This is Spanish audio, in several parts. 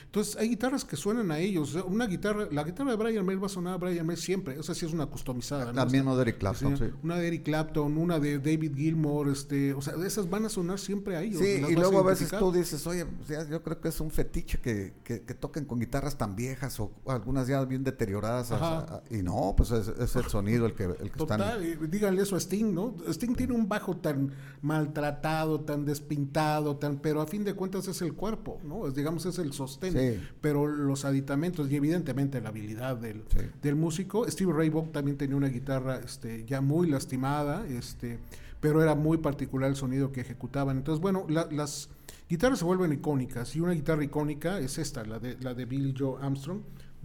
Entonces hay guitarras que suenan a ellos. Una guitarra, la guitarra de Brian May va a sonar a Brian May siempre. O sea, sí es una customizada, La ¿no? misma de Eric Clapton, sí. Una de Eric Clapton, una de David Gilmour, o sea, esas van a sonar siempre a ellos. Sí, y luego a veces tú dices, oye, o sea, yo creo que es un fetiche que toquen con guitarras tan viejas o algunas ya bien deterioradas. Y no, pues es el sonido el que total, están... díganle eso a Sting, ¿no? Sting tiene un bajo tan maltratado, tan despintado, pero a fin de cuentas es el cuerpo, ¿no? Digamos, es el sostén. Sí. Pero los aditamentos y evidentemente la habilidad del músico. Steve Ray Vaughan también tenía una guitarra ya muy lastimada, pero era muy particular el sonido que ejecutaban. Entonces, bueno, las guitarras se vuelven icónicas, y una guitarra icónica es esta, la de Billie Joe Armstrong,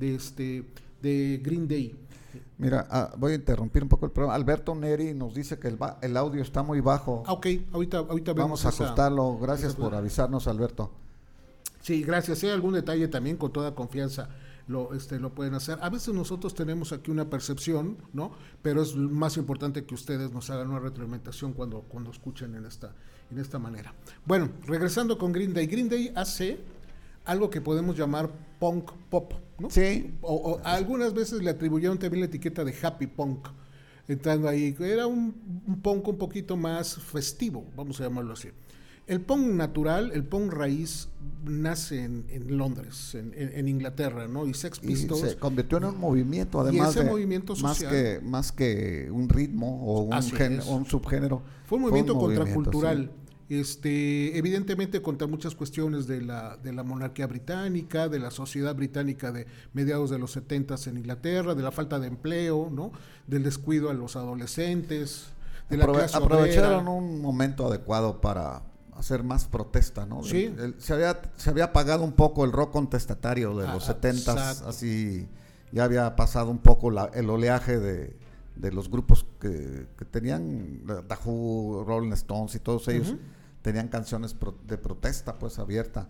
de Green Day. Mira, voy a interrumpir un poco el programa. Alberto Neri nos dice que el audio está muy bajo. Ok, ahorita vamos a ajustarlo. Gracias por avisarnos, Alberto. Sí, gracias. Si hay algún detalle también, con toda confianza lo pueden hacer. A veces nosotros tenemos aquí una percepción, ¿no? Pero es más importante que ustedes nos hagan una retroalimentación cuando escuchen en esta manera. Bueno, regresando con Green Day. Green Day hace algo que podemos llamar punk pop, ¿no? Sí. O algunas veces le atribuyeron también la etiqueta de happy punk, entrando ahí. Era un punk un poquito más festivo, vamos a llamarlo así. El punk natural, el punk raíz, nace en Londres, en Inglaterra, ¿no? Y Sex Pistols... Y se convirtió en un movimiento, además, y ese movimiento social, más que un ritmo o un subgénero. Fue un movimiento contracultural. Sí. Evidentemente contra muchas cuestiones de la monarquía británica, de la sociedad británica de mediados de los 70s en Inglaterra, de la falta de empleo, ¿no? Del descuido a los adolescentes, de la clase obrera. Aprovecharon un momento adecuado para hacer más protesta, ¿no? Sí. Se había apagado un poco el rock contestatario de los 70s, así ya había pasado un poco el oleaje de los grupos que tenían, The Who, Rolling Stones y todos ellos tenían canciones de protesta, pues, abierta,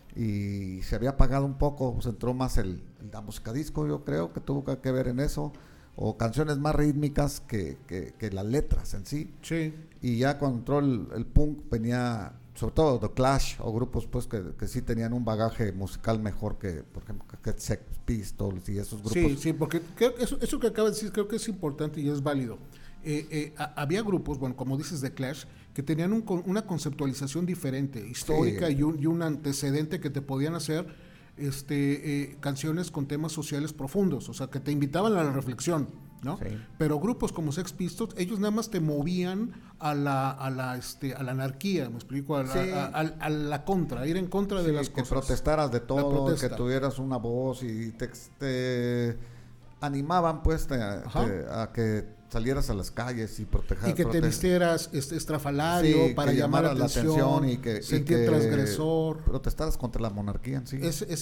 y se había apagado un poco, pues entró más la música disco, yo creo que tuvo que ver en eso, o canciones más rítmicas que las letras en sí. Sí. Y ya cuando entró el punk, venía sobre todo The Clash o grupos pues que sí tenían un bagaje musical mejor que, por ejemplo, que Sex Pistols y esos grupos. Sí, porque eso que acabas de decir creo que es importante y es válido. Había grupos, bueno, como dices, The Clash, que tenían una conceptualización diferente, histórica, sí, y un antecedente que te podían hacer canciones con temas sociales profundos, o sea, que te invitaban a la reflexión, ¿no? Sí. Pero grupos como Sex Pistols, ellos nada más te movían a la anarquía, me explico, a la contra, ir en contra de las cosas. Que protestaras de todo, que tuvieras una voz y te animaban pues a que salieras a las calles y proteger. Y que te vistieras estrafalario, sí, para llamar la atención, y que transgresor. Protestaras contra la monarquía en sí.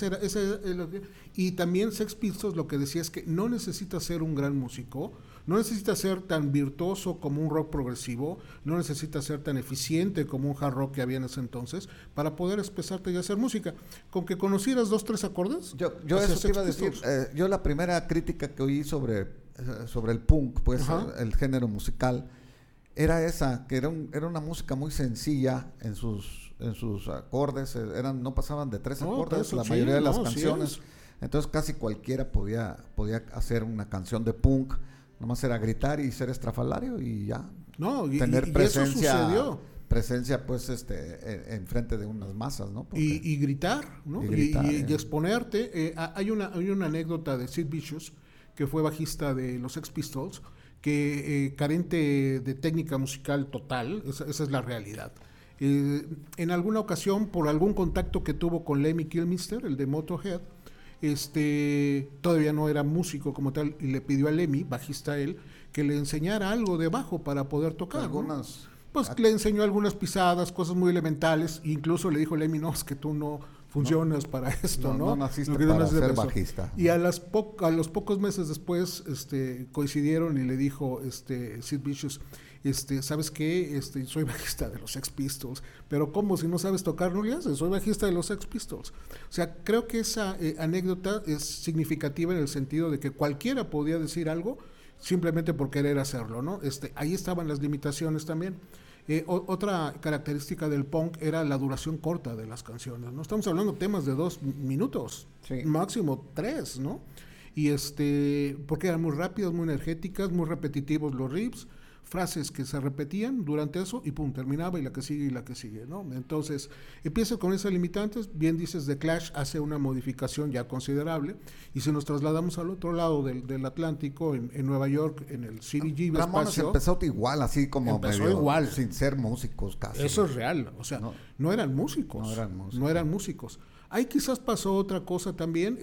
Y también Sex Pistols lo que decía es que no necesitas ser un gran músico, no necesitas ser tan virtuoso como un rock progresivo, no necesitas ser tan eficiente como un hard rock que había en ese entonces para poder expresarte y hacer música. Con que conocieras 2-3 acordes. Yo eso te iba a decir. Yo la primera crítica que oí sobre el punk, pues, el género musical, era esa, que era una música muy sencilla en sus acordes, no pasaban de 3 acordes, la mayoría de las canciones. Sí, entonces casi cualquiera podía hacer una canción de punk, nomás era gritar y ser estrafalario y ya. Tener presencia. Eso sucedió. Presencia, pues, en frente de unas masas, ¿no? Y gritar, ¿no? Y exponerte. Hay una anécdota de Sid Vicious, que fue bajista de los Sex Pistols, que carente de técnica musical total, esa es la realidad. En alguna ocasión, por algún contacto que tuvo con Lemmy Kilmister, el de Motorhead, todavía no era músico como tal, y le pidió a Lemmy, bajista él, que le enseñara algo de bajo para poder tocar. Algunas... Pues le enseñó algunas pisadas, cosas muy elementales, e incluso le dijo Lemmy, no, es que tú no funcionas para esto, ¿no? No naciste para ser bajista. Y a los pocos meses después coincidieron y le dijo Sid Vicious, ¿sabes qué? Soy bajista de los Sex Pistols, pero ¿cómo? Si no sabes tocar, no le haces, soy bajista de los Sex Pistols. O sea, creo que esa anécdota es significativa en el sentido de que cualquiera podía decir algo simplemente por querer hacerlo, ¿no? Ahí estaban las limitaciones también. Otra característica del punk era la duración corta de las canciones, ¿no? Estamos hablando de temas de 2 minutos, máximo 3, ¿no? Y porque eran muy rápidas, muy energéticas, muy repetitivos los riffs, frases que se repetían durante eso y pum, terminaba y la que sigue, ¿no? Entonces, empieza con esas limitantes, bien dices, The Clash hace una modificación ya considerable, y si nos trasladamos al otro lado del Atlántico, en Nueva York, en el CBGB Ramones empezó igual, así como empezó igual, sin ser músicos casi. Eso es real, o sea, no eran músicos. No eran músicos. Ahí quizás pasó otra cosa también,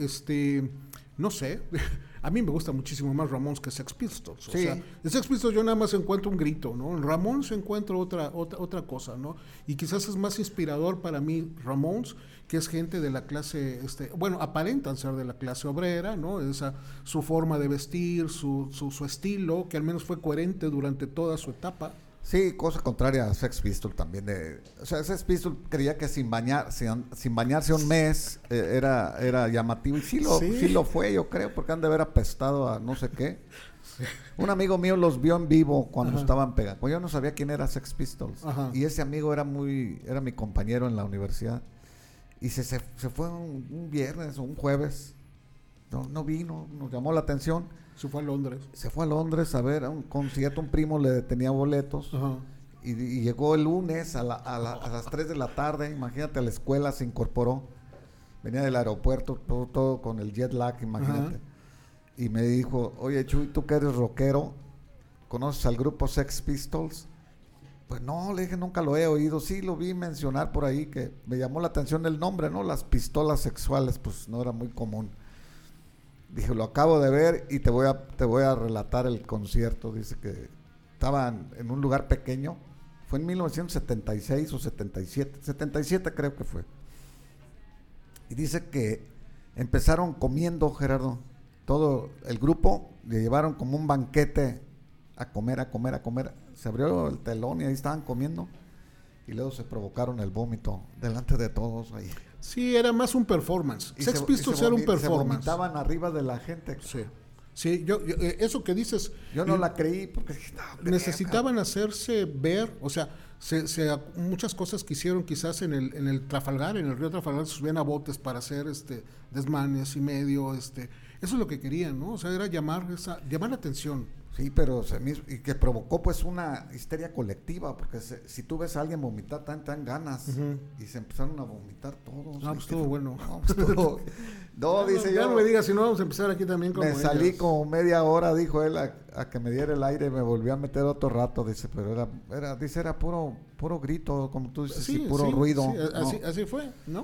no sé, a mí me gusta muchísimo más Ramones que Sex Pistols. O sea, en Sex Pistols yo nada más encuentro un grito, ¿no? En Ramones encuentro otra cosa, ¿no? Y quizás es más inspirador para mí Ramones, que es gente de la clase, bueno, aparentan ser de la clase obrera, ¿no? Su forma de vestir, su estilo, que al menos fue coherente durante toda su etapa. Sí, cosa contraria a Sex Pistols también. O sea, Sex Pistols creía que sin bañarse un mes era llamativo. Y sí lo fue, yo creo, porque han de haber apestado a no sé qué. Sí. Un amigo mío los vio en vivo cuando estaban pegando. Yo no sabía quién era Sex Pistols. Ajá. Y ese amigo era mi compañero en la universidad. Y se fue un viernes o un jueves. No vino, nos llamó la atención. Se fue a Londres a ver a un concierto, un primo le tenía boletos. Ajá. Y llegó el lunes a las 3 de la tarde, imagínate, a la escuela se incorporó, venía del aeropuerto, todo con el jet lag, imagínate. Ajá. Y me dijo, oye Chuy, tú que eres rockero, ¿conoces al grupo Sex Pistols? Pues no, le dije, nunca lo he oído. Sí, lo vi mencionar por ahí, que me llamó la atención el nombre, ¿no? Las pistolas sexuales, pues no era muy común. Dije, lo acabo de ver y te voy a relatar el concierto. Dice que estaban en un lugar pequeño. Fue en 1976 o 77. 77 creo que fue. Y dice que empezaron comiendo, Gerardo. Todo el grupo le llevaron como un banquete a comer. Se abrió el telón y ahí estaban comiendo. Y luego se provocaron el vómito delante de todos ahí. Sí, era más un performance. Sex Pistols era un performance. Se vomitaban arriba de la gente. Sí, yo eso que dices... Yo no la creí porque... necesitaban hacerse ver, o sea, muchas cosas que hicieron quizás en el Trafalgar, en el río Trafalgar, se subían a botes para hacer desmanes y medio, eso es lo que querían, ¿no? O sea, era llamar la atención. Sí, pero y que provocó pues una histeria colectiva, porque si tú ves a alguien vomitar, tan ganas, y se empezaron a vomitar todos. No, pues estuvo bueno. Dice yo. Ya no me digas, si no vamos a empezar aquí también como salí como media hora, dijo él, a que me diera el aire, me volví a meter otro rato, dice, pero era puro grito, como tú dices, puro ruido. Sí, así fue, ¿no?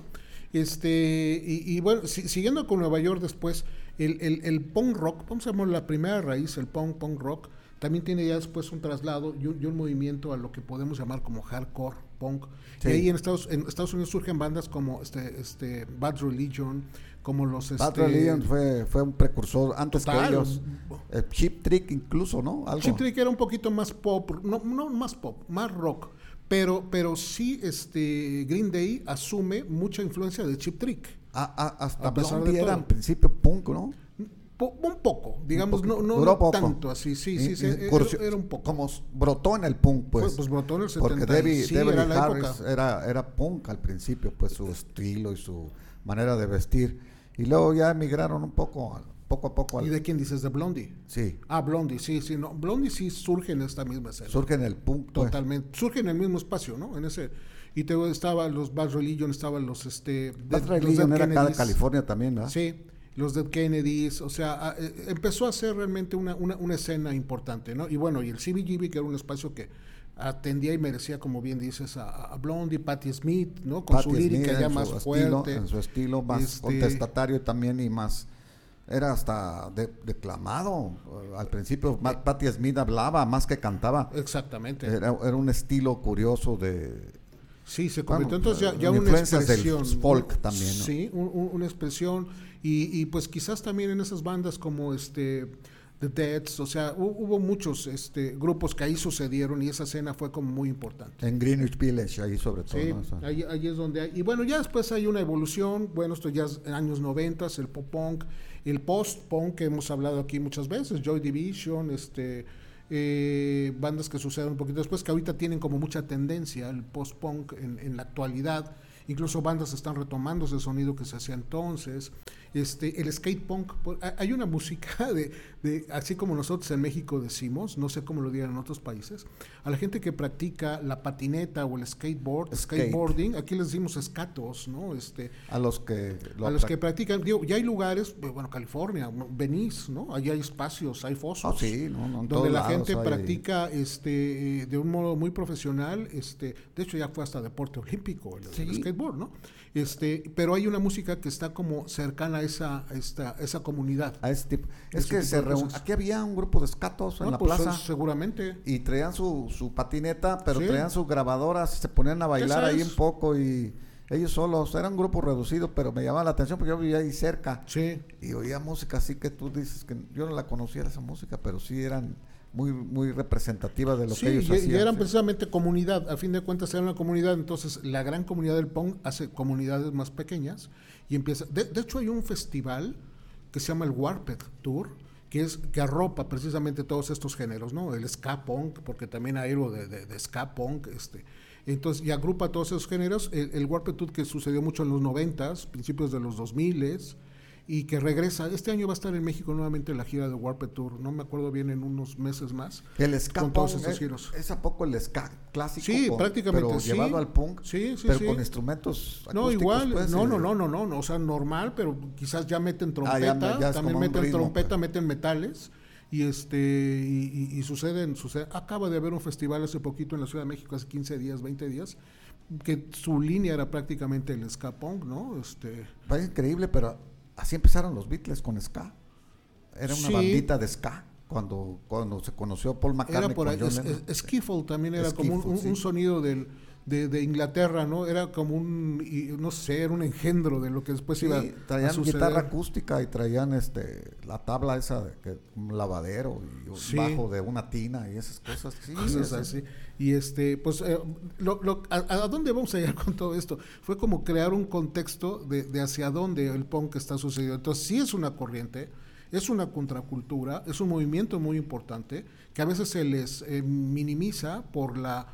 Y bueno, siguiendo con Nueva York después, el punk rock, vamos a llamar la primera raíz, el punk rock, también tiene ya después un traslado y un movimiento a lo que podemos llamar como hardcore punk. Sí. Y ahí en Estados Unidos surgen bandas como Bad Religion, como los... Bad Religion fue un precursor antes que ellos. Cheap Trick incluso, ¿no? ¿Algo? Cheap Trick era un poquito más pop, no más pop, más rock. Pero sí, Green Day asume mucha influencia de Cheap Trick. Hasta Blondie era en principio punk, ¿no? Un poco, digamos, no tanto así, era un poco. Como brotó en el punk, pues brotó en el 70. Porque Debbie Harris era punk al principio, pues su estilo y su manera de vestir. Y luego ya emigraron un poco a poco. ¿Y de quién dices? ¿De Blondie? Sí. Blondie, sí, no. Blondie sí surge en esta misma escena. Surge en el punk. Totalmente. Pues. Surge en el mismo espacio, ¿no? En ese... Y estaban los Bad Religion, estaban los... Bad Religion era acá de California también, ¿no? Sí, los Dead Kennedys, o sea, empezó a ser realmente una escena importante, ¿no? Y bueno, y el CBGB, que era un espacio que atendía y merecía, como bien dices, a Blondie, Patti Smith, ¿no? Con su lírica ya más fuerte. En su estilo más contestatario también y más... Era hasta declamado. Al principio Patti Smith hablaba más que cantaba. Exactamente. Era un estilo curioso de... Sí, se convirtió entonces ya una expresión. Del folk también, ¿no? Sí, una expresión. Y pues quizás también en esas bandas como The Deads, o sea, hubo muchos grupos que ahí sucedieron y esa escena fue como muy importante. En Greenwich Village, ahí sobre todo. Sí, ¿no? ahí es donde hay. Y bueno, ya después hay una evolución, bueno, esto ya es en años 90, el pop punk, el post punk que hemos hablado aquí muchas veces, Joy Division, bandas que suceden un poquito después, que ahorita tienen como mucha tendencia el post-punk en la actualidad. Incluso bandas están retomando ese sonido que se hacía entonces. El skate punk, hay una música así como nosotros en México decimos, no sé cómo lo digan en otros países, a la gente que practica la patineta o el skateboarding, aquí les decimos escatos, ¿no? A los que practican, digo, ya hay lugares, bueno, California, Venice, ¿no? Allá hay espacios, hay fosos, donde la gente practica de un modo muy profesional, de hecho ya fue hasta deporte olímpico el skateboard, ¿no? Pero hay una música que está como cercana a esa comunidad. A ese tipo. Es que aquí había un grupo de escatos en la plaza. Seguramente. Y traían su patineta, pero traían sus grabadoras, se ponían a bailar ahí un poco y ellos solos. Era un grupo reducido, pero me llamaba la atención porque yo vivía ahí cerca. Sí. Y oía música así que tú dices que yo no la conocía esa música, pero sí eran muy, muy representativa de lo que ellos hacían. Y eran precisamente comunidad, a fin de cuentas eran una comunidad, entonces la gran comunidad del punk hace comunidades más pequeñas y empieza, de hecho hay un festival que se llama el Warped Tour, que arropa precisamente todos estos géneros, ¿no? El ska punk, porque también hay algo de ska punk, entonces, y agrupa todos esos géneros, el Warped Tour que sucedió mucho en los 90s, principios de los 2000s, y que regresa. Este año va a estar en México nuevamente la gira de Warped Tour, no me acuerdo bien, en unos meses más. El ska con punk todos estos giros. Es a poco el ska clásico, sí, prácticamente, pero llevado al punk, pero con instrumentos acústicos. No, igual, pues, no, o sea, normal, pero quizás ya meten trompeta, ya también meten ritmo, trompeta, pues. Meten metales, y sucede. Acaba de haber un festival hace poquito en la Ciudad de México, hace 15 días, 20 días, que su línea era prácticamente el ska punk, ¿no? Parece increíble, pero así empezaron los Beatles con ska. Era una bandita de ska cuando se conoció Paul McCartney. Era por ahí, skiffle también era como un sonido de Inglaterra, ¿no? Era como era un engendro de lo que después iba a suceder. Traían guitarra acústica y traían la tabla esa un lavadero y un bajo de una tina y esas cosas. Sí, cosas así. Y pues ¿a dónde vamos a llegar con todo esto? Fue como crear un contexto de hacia dónde el punk está sucediendo. Entonces sí es una corriente, es una contracultura, es un movimiento muy importante que a veces se les minimiza por la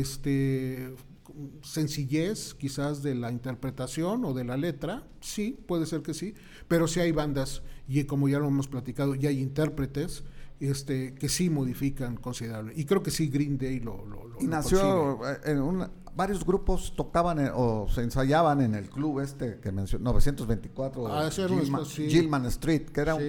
sencillez quizás de la interpretación o de la letra. Sí, puede ser que sí, pero sí hay bandas y como ya lo hemos platicado, ya hay intérpretes que sí modifican considerable, y creo que sí Green Day y nació varios grupos tocaban o se ensayaban en el club que mencionó 924 Gilman Street, que era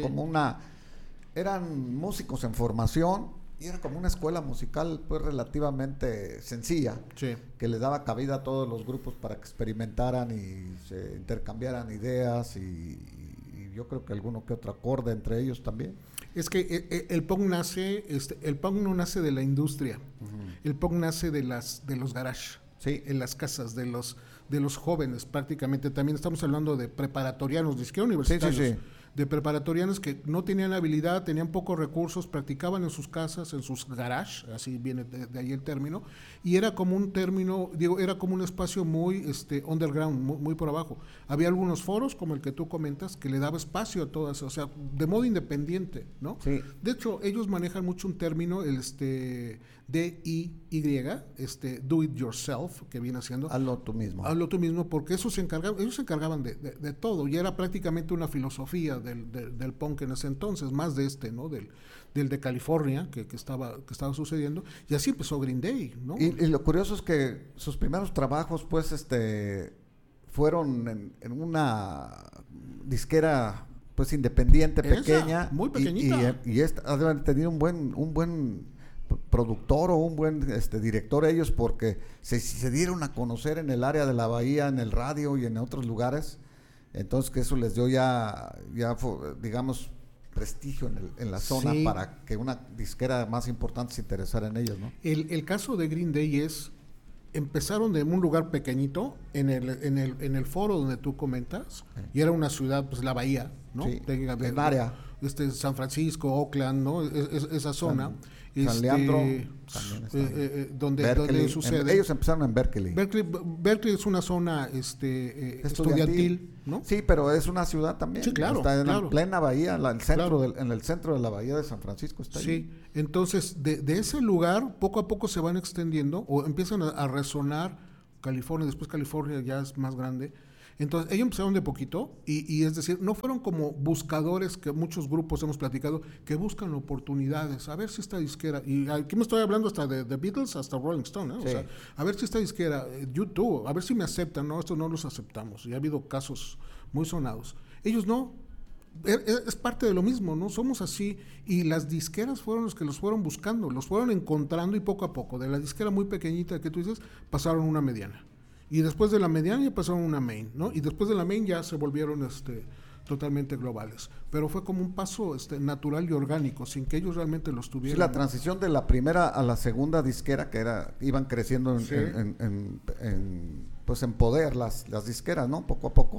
eran músicos en formación y era como una escuela musical pues relativamente sencilla, que les daba cabida a todos los grupos para que experimentaran y se intercambiaran ideas y yo creo que alguno que otro acorde entre ellos también. Es que el punk nace, el punk no nace de la industria, el punk nace de los garage, en las casas de los jóvenes prácticamente. También estamos hablando de preparatorianos, ni siquiera universitarios, de preparatorianos que no tenían habilidad, tenían pocos recursos, practicaban en sus casas, en sus garage, así viene de ahí el término, y era como un término, era como un espacio muy underground, muy por abajo. Había algunos foros, como el que tú comentas, que le daba espacio a todas, o sea, de modo independiente, ¿no? Sí. De hecho, ellos manejan mucho un término, DIY, do it yourself, que viene haciendo. Hazlo tú mismo. Hazlo tú mismo, porque ellos se encargaban de todo, y era prácticamente una filosofía del punk en ese entonces, más de ¿no? Del de California que estaba sucediendo, y así empezó Green Day, ¿no? Y lo curioso es que sus primeros trabajos, pues, fueron en una disquera, pues, independiente, pequeña, muy pequeñita, y ha de haber tenido un buen productor o un buen director ellos, porque se dieron a conocer en el área de la bahía, en el radio y en otros lugares. Entonces que eso les dio ya digamos prestigio en la zona, para que una disquera más importante se interesara en ellos, ¿no? El caso de Green Day empezaron de un lugar pequeñito en el foro donde tú comentas, y era una ciudad, pues la bahía, ¿no? Sí, en área. San Francisco, Oakland, ¿no? Esa zona. San Leandro, donde sucede. Ellos empezaron en Berkeley. Berkeley es una zona estudiantil, ¿no? Sí, pero es una ciudad también. Sí, claro. Está en la plena bahía, en el centro de la bahía de San Francisco. Está sí, ahí. Entonces de ese lugar poco a poco se van extendiendo o empiezan a resonar California, después California ya es más grande. Entonces, ellos empezaron de poquito y es decir, no fueron como buscadores que muchos grupos hemos platicado, que buscan oportunidades, a ver si esta disquera, y aquí me estoy hablando hasta de The Beatles, hasta Rolling Stone, ¿eh? Sí. O sea, a ver si esta disquera, YouTube, a ver si me aceptan, no, estos no los aceptamos, y ha habido casos muy sonados. Ellos no, es parte de lo mismo, ¿no? Somos así, y las disqueras fueron los que los fueron buscando, los fueron encontrando y poco a poco, de la disquera muy pequeñita que tú dices, pasaron una mediana. Y después de la mediana ya pasaron una main, ¿no? Y después de la main ya se volvieron totalmente globales. Pero fue como un paso natural y orgánico, sin que ellos realmente los tuvieran. Sí, la transición de la primera a la segunda disquera, que iban creciendo pues en poder las disqueras, ¿no? Poco a poco.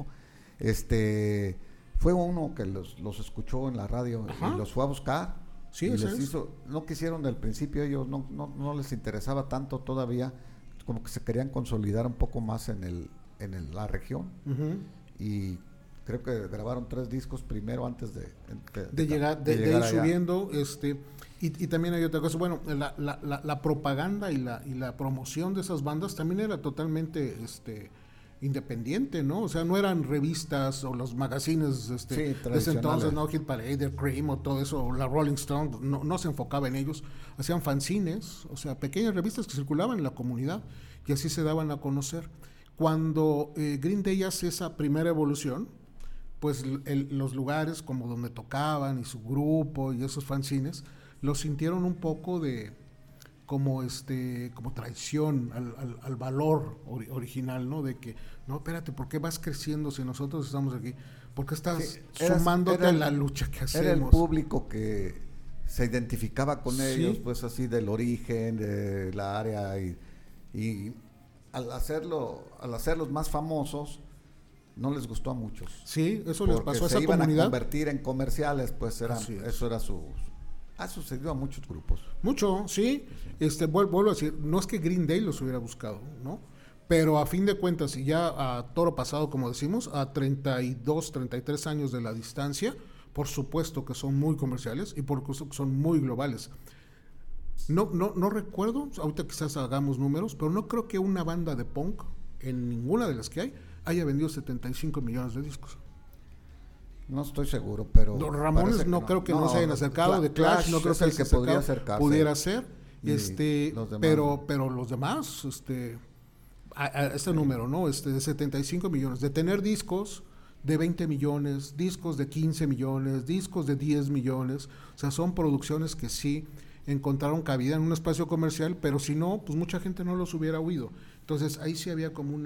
Fue uno que los escuchó en la radio. Ajá. Y los fue a buscar. Sí, y les hizo, no quisieron del principio, ellos no les interesaba tanto todavía, como que se querían consolidar un poco más en la región. Uh-huh. Y creo que grabaron 3 discos primero antes de llegar ir subiendo. Y también hay otra cosa, bueno, la propaganda y la promoción de esas bandas también era totalmente independiente, ¿no? O sea, no eran revistas o los magazines de ese entonces, ¿no? Hit Parade, Cream o todo eso, o la Rolling Stone, no se enfocaba en ellos, hacían fanzines, o sea, pequeñas revistas que circulaban en la comunidad y así se daban a conocer. Cuando Green Day hace esa primera evolución, pues los lugares como donde tocaban y su grupo y esos fanzines, los sintieron un poco como traición al valor original, ¿no? De que, no, espérate, ¿por qué vas creciendo si nosotros estamos aquí? ¿Por qué estás sumándote a la lucha que hacemos? Era el público que se identificaba con ellos, pues así del origen, de la área, y al hacerlos más famosos, no les gustó a muchos. Sí, eso les pasó a esa comunidad. Se iban a convertir en comerciales, pues eso era su... Ha sucedido a muchos grupos. Mucho, sí. Vuelvo a decir, no es que Green Day los hubiera buscado, ¿no? Pero a fin de cuentas, y ya a toro pasado, como decimos, a 32, 33 años de la distancia, por supuesto que son muy comerciales y por supuesto que son muy globales. No recuerdo, ahorita quizás hagamos números, pero no creo que una banda de punk, en ninguna de las que hay, haya vendido 75 millones de discos. No estoy seguro, pero... Los Ramones no creo que no se hayan acercado, de Clash no creo que el que podría acercarse. Pudiera ser, pero los demás, este número, ¿no? De 75 millones, de tener discos de 20 millones, discos de 15 millones, discos de 10 millones, o sea, son producciones que sí encontraron cabida en un espacio comercial, pero si no, pues mucha gente no los hubiera oído. Entonces, ahí sí había como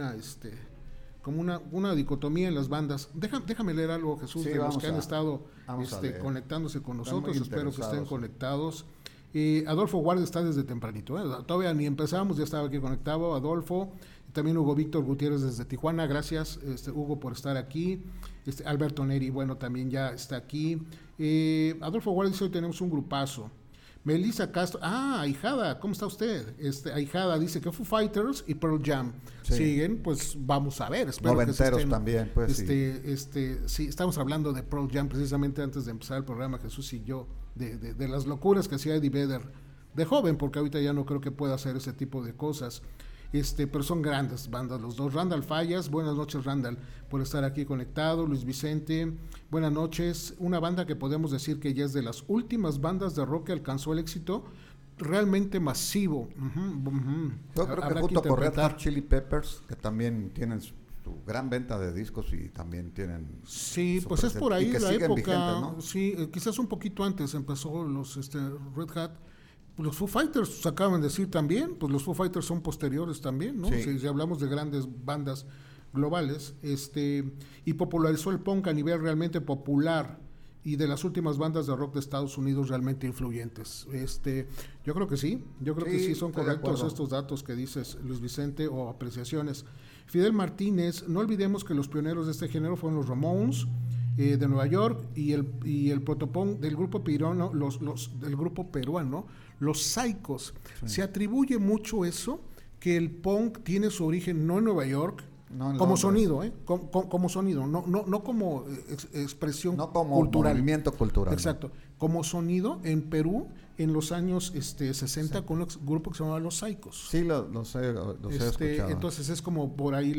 una dicotomía en las bandas. Déjame leer algo, Jesús, de los que han estado conectándose con nosotros. Espero que estén conectados. Adolfo Guardia está desde tempranito, todavía ni empezamos, ya estaba aquí conectado Adolfo. También Hugo Víctor Gutiérrez desde Tijuana, gracias Hugo por estar aquí. Alberto Neri, bueno, también ya está aquí. Adolfo Guardia dice, hoy tenemos un grupazo. Melissa Castro, Ahijada, ¿cómo está usted? Ahijada dice que Foo Fighters y Pearl Jam siguen, pues vamos a ver. Espero noventeros que también, pues sí, estamos hablando de Pearl Jam precisamente antes de empezar el programa, Jesús y yo, de las locuras que hacía Eddie Vedder de joven, porque ahorita ya no creo que pueda hacer ese tipo de cosas. Pero son grandes bandas los dos. Randall Fallas, buenas noches Randall, por estar aquí conectado. Luis Vicente, buenas noches. Una banda que podemos decir que ya es de las últimas bandas de rock que alcanzó el éxito realmente masivo. Yo creo que junto con Red Hot Chili Peppers, que también tienen su gran venta de discos y también tienen... Sí, pues es por ahí la época, vigentes, ¿no? Sí, quizás un poquito antes empezó los Red Hot. Los Foo Fighters acaban de decir también, pues los Foo Fighters son posteriores también, ¿no? Sí. Si hablamos de grandes bandas globales, y popularizó el punk a nivel realmente popular y de las últimas bandas de rock de Estados Unidos realmente influyentes. Yo creo que sí son correctos estos datos que dices, Luis Vicente, o apreciaciones. Fidel Martínez, no olvidemos que los pioneros de este género fueron los Ramones, de Nueva York, y el protopunk del grupo peruano, del grupo peruano, los Saicos. Sí. Se atribuye mucho eso, que el punk tiene su origen no en Nueva York, como sonido, como sonido, no como expresión no como cultural. Movimiento cultural. Exacto. Como sonido en Perú en los años 60 sí. Con un grupo que se llamaba Los Saicos. Sí, los he escuchado. Entonces es como por ahí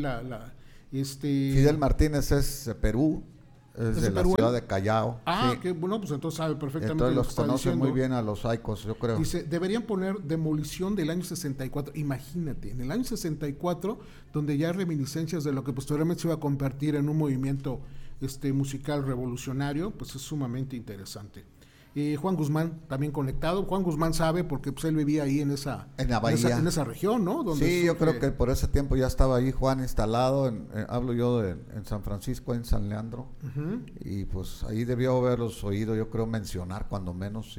Fidel Martínez es de Perú. Es de la ciudad de Callao. Sí. Que bueno, pues entonces sabe perfectamente. Entonces los conocen muy bien a los Saicos, yo creo. Dice, deberían poner Demolición del año 64. Imagínate, en el año 64, donde ya hay reminiscencias de lo que posteriormente se iba a convertir en un movimiento musical revolucionario, pues es sumamente interesante. Juan Guzmán también conectado. Juan Guzmán sabe porque pues él vivía ahí en la bahía, en esa región, ¿no? Donde sí, yo creo que por ese tiempo ya estaba ahí Juan instalado. Hablo yo en San Francisco, en San Leandro, y pues ahí debió haberlos oído, yo creo, mencionar cuando menos.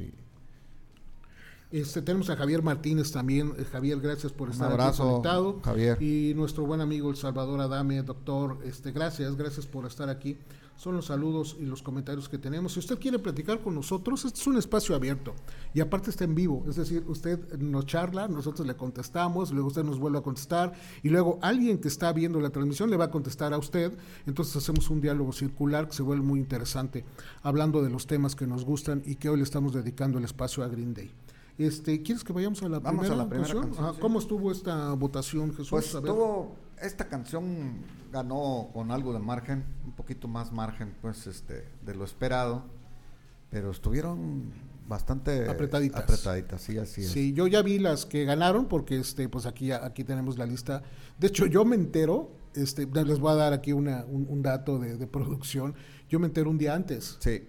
Tenemos a Javier Martínez también. Javier, gracias por estar aquí conectado. Javier. Y nuestro buen amigo el Salvador Adame, doctor, gracias por estar aquí. Son los saludos y los comentarios que tenemos. Si usted quiere platicar con nosotros, este es un espacio abierto y aparte está en vivo, es decir, usted nos charla, nosotros le contestamos, luego usted nos vuelve a contestar y luego alguien que está viendo la transmisión le va a contestar a usted. Entonces hacemos un diálogo circular que se vuelve muy interesante, hablando de los temas que nos gustan y que hoy le estamos dedicando el espacio a Green Day. ¿Quieres que vayamos a la primera canción? Sí. ¿Cómo estuvo esta votación, Jesús? Pues esta canción ganó con algo de margen, un poquito más margen, pues, de lo esperado, pero estuvieron bastante apretaditas, sí, así es. Sí, yo ya vi las que ganaron, porque pues aquí tenemos la lista. De hecho, yo me entero, les voy a dar aquí un dato de producción. Yo me entero un día antes. Sí.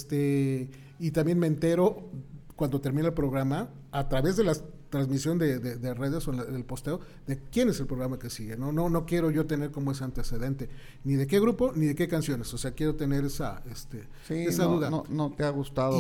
Y también me entero cuando termina el programa, a través de la transmisión de redes o el posteo, de quién es el programa que sigue. No quiero yo tener como ese antecedente, ni de qué grupo, ni de qué canciones. O sea, quiero tener esa duda. No te ha gustado.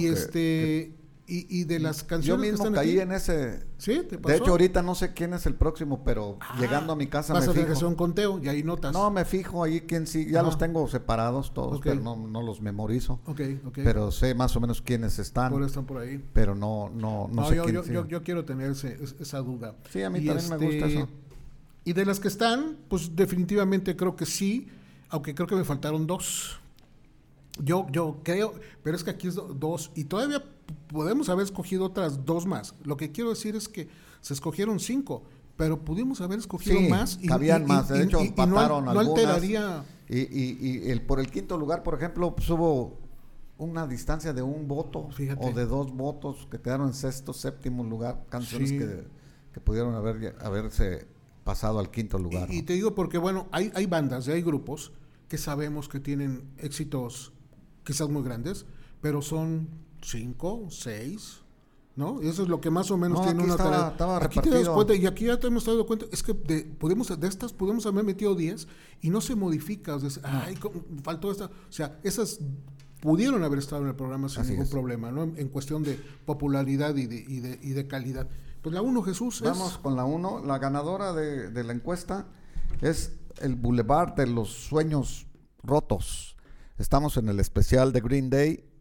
Y de las canciones yo mismo que están caí aquí, en ese. ¿Sí? ¿Te pasó? De hecho, ahorita no sé quién es el próximo, pero llegando a mi casa vas me a fijo. hacer un conteo y ahí notas. No, me fijo ahí quién sí. Ya los tengo separados todos, pero no los memorizo. Okay. Pero sé más o menos quiénes están. Están por ahí. Pero no sé quién. Yo quiero tener esa duda. Sí, a mí también me gusta eso. Y de las que están, pues definitivamente creo que sí, aunque creo que me faltaron dos. Yo creo, pero es que aquí es dos y todavía podemos haber escogido otras dos más. Lo que quiero decir es que se escogieron 5, pero pudimos haber escogido más. Cabían más, de hecho empataron algunas. No alteraría. Y por el quinto lugar, por ejemplo, pues hubo una distancia de un voto. Fíjate. O de 2 votos que quedaron en sexto, séptimo lugar, canciones que pudieron haberse pasado al quinto lugar. Y te digo porque, bueno, hay bandas y hay grupos que sabemos que tienen éxitos quizás muy grandes, pero son 5, 6, ¿no? Y eso es lo que más o menos tiene una tarea. Aquí te das cuenta, y aquí ya te hemos dado cuenta, es que de estas podemos haber metido 10 y no se modifica. O sea, faltó esta. O sea, esas pudieron haber estado en el programa sin ningún problema, ¿no? En cuestión de popularidad y de calidad. Pues la 1, Jesús. Vamos con la 1. La ganadora de la encuesta es el Boulevard de los Sueños Rotos. Estamos en el especial de Green Day